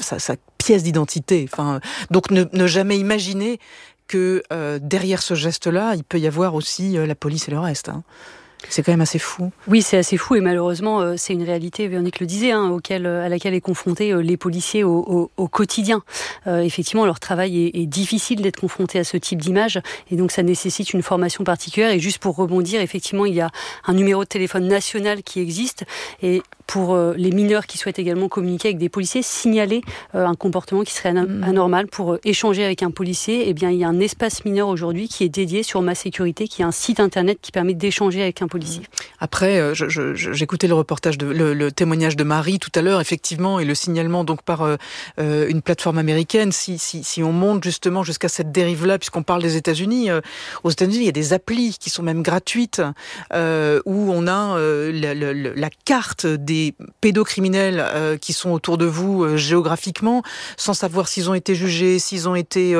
sa pièce d'identité. Enfin, donc ne jamais imaginer que derrière ce geste-là, il peut y avoir aussi la police et le reste. Hein. C'est quand même assez fou. Oui, c'est assez fou et malheureusement, c'est une réalité, Véronique le disait, à laquelle est confrontés les policiers au quotidien. Effectivement, leur travail est difficile d'être confronté à ce type d'image et donc ça nécessite une formation particulière. Et juste pour rebondir, effectivement, il y a un numéro de téléphone national qui existe et pour les mineurs qui souhaitent également communiquer avec des policiers, signaler un comportement qui serait anormal pour échanger avec un policier. Eh bien, il y a un espace mineur aujourd'hui qui est dédié sur Ma Sécurité, qui est un site internet qui permet d'échanger avec un policier. Après, j'écoutais le reportage, le témoignage de Marie tout à l'heure, effectivement, et le signalement donc par une plateforme américaine. Si on monte justement jusqu'à cette dérive-là, puisqu'on parle des États-Unis, aux États-Unis, il y a des applis qui sont même gratuites, où on a la carte des pédocriminels qui sont autour de vous géographiquement, sans savoir s'ils ont été jugés, s'ils ont été,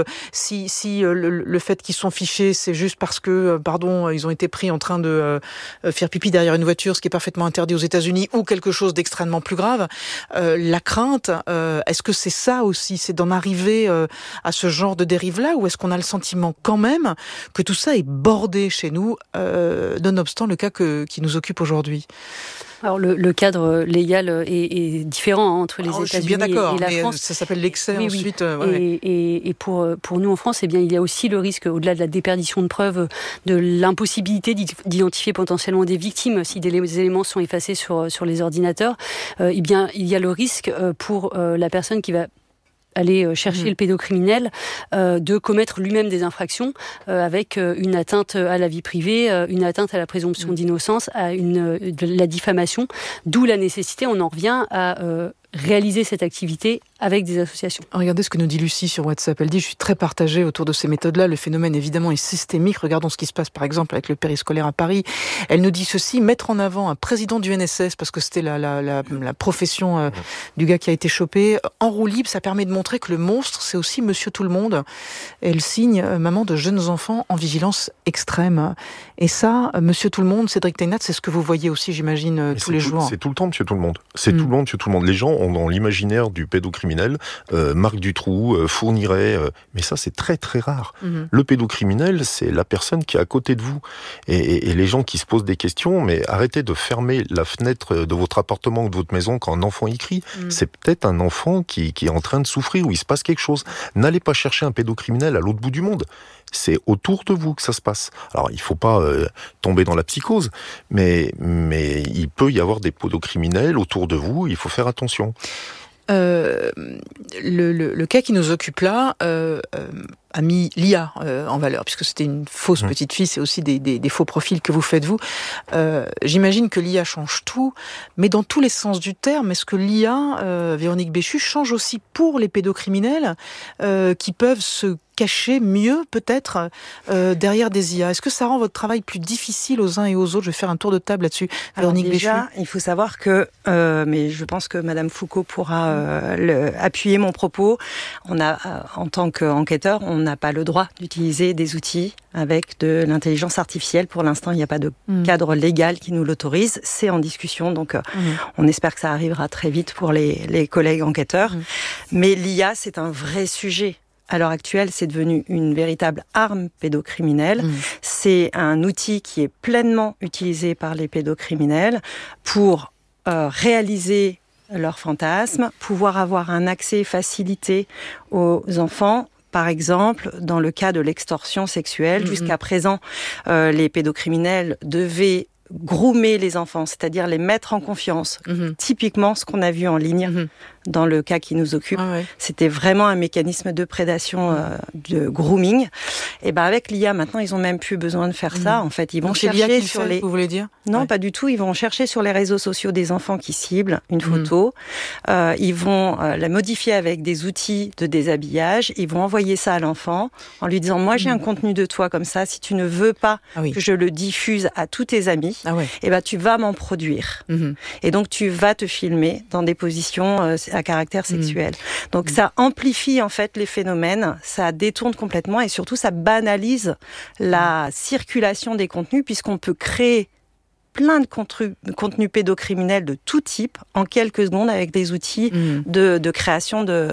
si le fait qu'ils sont fichés, c'est juste parce que, ils ont été pris en train de faire pipi derrière une voiture, ce qui est parfaitement interdit aux États-Unis, ou quelque chose d'extrêmement plus grave. La crainte, est-ce que c'est ça aussi, c'est d'en arriver à ce genre de dérive-là, ou est-ce qu'on a le sentiment quand même que tout ça est bordé chez nous, nonobstant le cas qui nous occupe aujourd'hui? Alors le cadre légal est différent entre les États-Unis et la France. Ça s'appelle l'excès ensuite. Ouais. Et pour nous en France, eh bien, il y a aussi le risque, au-delà de la déperdition de preuves, de l'impossibilité d'identifier potentiellement des victimes si des éléments sont effacés sur les ordinateurs. Eh bien, il y a le risque pour la personne qui va aller chercher le pédocriminel, de commettre lui-même des infractions avec une atteinte à la vie privée, une atteinte à la présomption d'innocence, de la diffamation, d'où la nécessité, on en revient à réaliser cette activité avec des associations. Regardez ce que nous dit Lucie sur WhatsApp. Elle dit « Je suis très partagée autour de ces méthodes-là. Le phénomène, évidemment, est systémique. Regardons ce qui se passe, par exemple, avec le périscolaire à Paris. » Elle nous dit ceci, mettre en avant un président du NSS, parce que c'était la profession du gars qui a été chopé. En roue libre, ça permet de montrer que le monstre, c'est aussi Monsieur Tout-le-Monde. Elle signe maman de jeunes enfants en vigilance extrême. Et ça, Monsieur Tout-le-Monde, Cédric Teinat, c'est ce que vous voyez aussi, j'imagine, tous les jours. C'est tout le temps Monsieur Tout-le-Monde. C'est tout le monde, Monsieur Tout-le-monde. Les gens ont dans l'imaginaire du pédocriminel Marc Dutroux, Fourniret, mais ça c'est très très rare. Le pédocriminel, c'est la personne qui est à côté de vous. Et les gens qui se posent des questions, mais arrêtez de fermer la fenêtre de votre appartement ou de votre maison quand un enfant y crie. C'est peut-être un enfant qui est en train de souffrir, où il se passe quelque chose. N'allez pas chercher un pédocriminel à l'autre bout du monde. C'est autour de vous que ça se passe. Alors, il faut pas tomber dans la psychose, mais il peut y avoir des pédocriminels autour de vous, il faut faire attention. Le cas qui nous occupe là a mis l'IA en valeur, puisque c'était une fausse petite fille, c'est aussi des faux profils que vous faites vous. J'imagine que l'IA change tout, mais dans tous les sens du terme, est-ce que l'IA, Véronique Béchu, change aussi pour les pédocriminels qui peuvent se cacher mieux peut-être derrière des IA? Est-ce que ça rend votre travail plus difficile aux uns et aux autres? Je vais faire un tour de table là-dessus. Véronique Béchu. Déjà, il faut savoir que, mais je pense que Madame Foucault pourra appuyer mon propos, on a, en tant qu'enquêteur, on n'a pas le droit d'utiliser des outils avec de l'intelligence artificielle. Pour l'instant, il n'y a pas de cadre légal qui nous l'autorise. C'est en discussion, donc on espère que ça arrivera très vite pour les collègues enquêteurs. Mais l'IA, c'est un vrai sujet. À l'heure actuelle, c'est devenu une véritable arme pédocriminelle. C'est un outil qui est pleinement utilisé par les pédocriminels pour réaliser leurs fantasmes, pouvoir avoir un accès facilité aux enfants. Par exemple, dans le cas de l'extorsion sexuelle, jusqu'à présent, les pédocriminels devaient groomer les enfants, c'est-à-dire les mettre en confiance. Typiquement, ce qu'on a vu en ligne dans le cas qui nous occupe, c'était vraiment un mécanisme de prédation, de grooming. Et ben avec l'IA, maintenant, ils ont même plus besoin de faire ça. En fait, ils vont chercher sur les. Vous voulez dire? Non, pas du tout. Ils vont chercher sur les réseaux sociaux des enfants qui ciblent une photo. Ils vont la modifier avec des outils de déshabillage. Ils vont envoyer ça à l'enfant en lui disant moi j'ai un contenu de toi comme ça. Si tu ne veux pas que je le diffuse à tous tes amis, et ben tu vas m'en produire. Et donc tu vas te filmer dans des positions à caractère sexuel. Donc ça amplifie en fait les phénomènes, ça détourne complètement et surtout ça banalise la circulation des contenus puisqu'on peut créer plein de contenus pédocriminels de tout type en quelques secondes avec des outils de création de